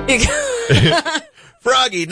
Froggy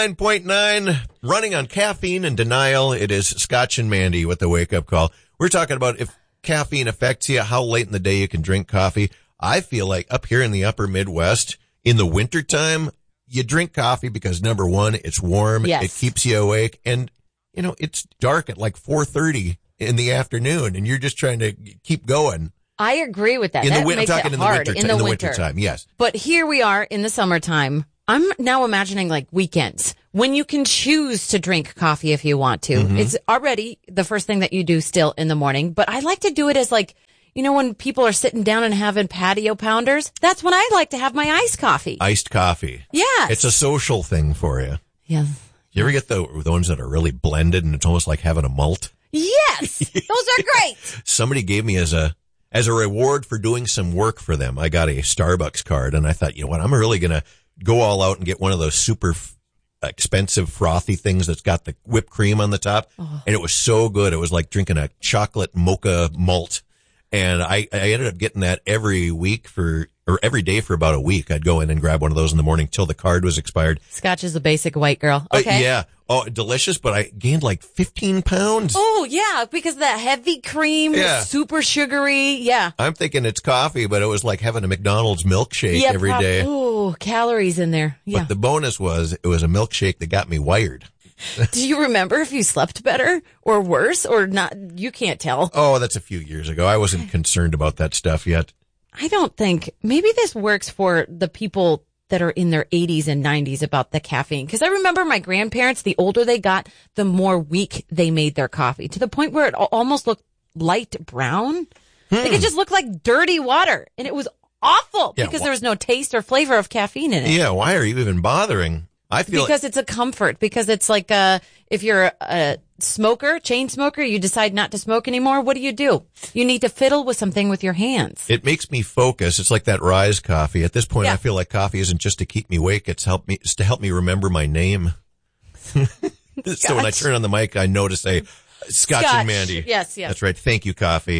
99.9, running on caffeine and denial. It is Scotch and Mandy with the wake-up call. We're talking about if caffeine affects you, how late in the day you can drink coffee. I feel like up here in the upper Midwest, in the wintertime, you drink coffee because, number one, it's warm. Yes. It keeps you awake. And, you know, it's dark at like 4:30 in the afternoon, and you're just trying to keep going. I agree with that. I'm Makes talking it hard in the wintertime, yes. But here we are in the summertime. I'm now imagining like weekends when you can choose to drink coffee if you want to. Mm-hmm. It's already the first thing that you do still in the morning. But I like to do it as like, you know, when people are sitting down and having patio pounders, that's when I like to have my iced coffee. Iced coffee. Yes. It's a social thing for you. Yes. You ever get the ones that are really blended and it's almost like having a malt? Yes. Those are great. Somebody gave me as a reward for doing some work for them, I got a Starbucks card, and I thought, you know what, I'm really going to go all out and get one of those super expensive frothy things that's got the whipped cream on the top. Oh. And it was so good. It was like drinking a chocolate mocha malt. And I ended up getting that every day for about a week. I'd go in and grab one of those in the morning till the card was expired. Scotch is a basic white girl. Okay. Yeah. Oh, delicious, but I gained like 15 pounds. Oh, yeah, because of that heavy cream, super sugary. Yeah. I'm thinking it's coffee, but it was like having a McDonald's milkshake every day. Oh, calories in there. Yeah. But the bonus was it was a milkshake that got me wired. Do you remember if you slept better or worse or not? You can't tell. Oh, that's a few years ago. I wasn't concerned about that stuff yet. I don't think. Maybe this works for the people that are in their 80s and 90s about the caffeine. Because I remember my grandparents, the older they got, the more weak they made their coffee, to the point where it almost looked light brown. Like it just looked like dirty water. And it was awful because there was no taste or flavor of caffeine in it. Yeah, why are you even bothering? I feel because it's a comfort. Because it's like if you're a smoker, chain smoker, you decide not to smoke anymore. What do? You need to fiddle with something with your hands. It makes me focus. It's like that Rise coffee. At this point, I feel like coffee isn't just to keep me awake. It's to help me remember my name. So when I turn on the mic, I know to say Scotch and Mandy. Yes. That's right. Thank you, coffee.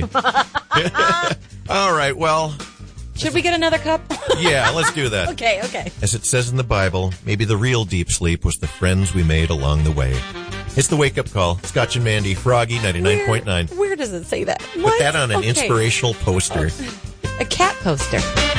All right. Well. Should we get another cup? Yeah, let's do that. Okay. As it says in the Bible, maybe the real deep sleep was the friends we made along the way. It's the wake-up call. Scotch and Mandy, Froggy 99.9. Where does it say that? Put that on an inspirational poster. A cat poster.